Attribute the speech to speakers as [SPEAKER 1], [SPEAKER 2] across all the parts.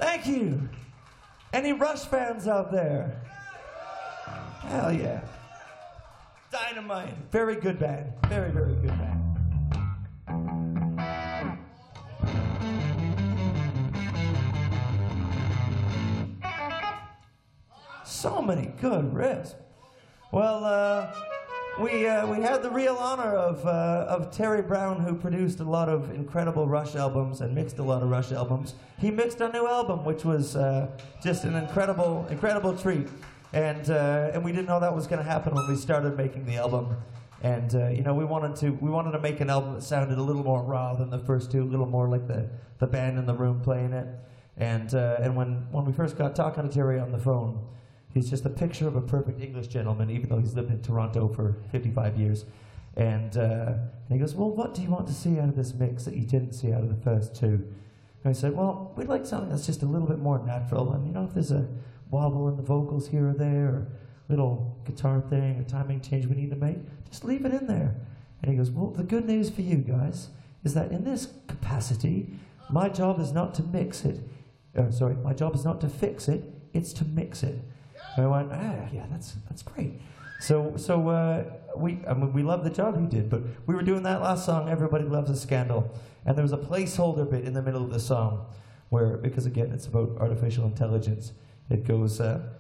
[SPEAKER 1] Thank you. Any Rush fans out there? Hell yeah. Dynamite. Very good band. Very, very good band. So many good riffs. Well, we had the real honor of Terry Brown, who produced a lot of incredible Rush albums and mixed a lot of Rush albums. He mixed our new album, which was just an incredible treat. And we didn't know that was going to happen when we started making the album. And you know, we wanted to make an album that sounded a little more raw than the first two, a little more like the band in the room playing it. And when we first got talking to Terry on the phone, he's just a picture of a perfect English gentleman, even though he's lived in Toronto for 55 years. And he goes, well, what do you want to see out of this mix that you didn't see out of the first two? And I said, well, we'd like something that's just a little bit more natural. And you know, if there's a wobble in the vocals here or there, or little guitar thing or timing change we need to make, just leave it in there. And he goes, well, the good news for you guys is that in this capacity, my job is not to mix it. My job is not to fix it, it's to mix it. And I went, yeah, that's great. So we love the job he did, but we were doing that last song, Everybody Loves a Scandal, and there was a placeholder bit in the middle of the song where, because again, it's about artificial intelligence, it goes,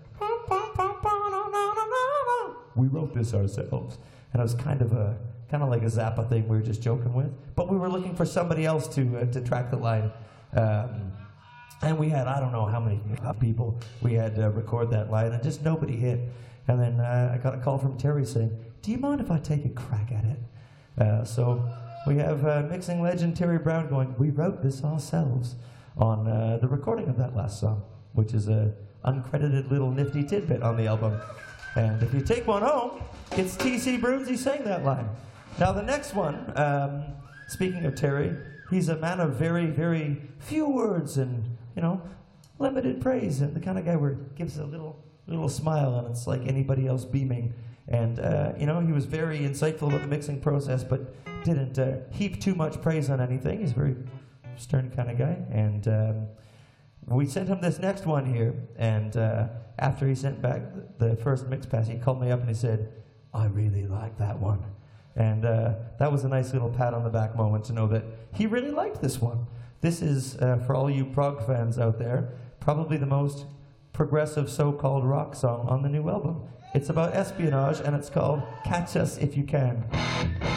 [SPEAKER 1] we wrote this ourselves. And it was kind of like a Zappa thing we were just joking with, but we were looking for somebody else to track the line. And we had, I don't know how many people we had record that line, and just nobody hit. And then I got a call from Terry saying, do you mind if I take a crack at it? So we have mixing legend Terry Brown going, we wrote this ourselves, on the recording of that last song, which is a uncredited little nifty tidbit on the album. And if you take one home, it's T.C. Brunsey saying that line. Now the next one, speaking of Terry, he's a man of very, very few words and, you know, limited praise, and the kind of guy where it gives a little smile and it's like anybody else beaming. And, you know, he was very insightful about the mixing process, but didn't heap too much praise on anything. He's a very stern kind of guy. And we sent him this next one here, and after he sent back the first mix pass, he called me up and he said, I really like that one. And that was a nice little pat on the back moment to know that he really liked this one. This is, for all you prog fans out there, probably the most progressive so-called rock song on the new album. It's about espionage, and it's called Catch Us If You Can.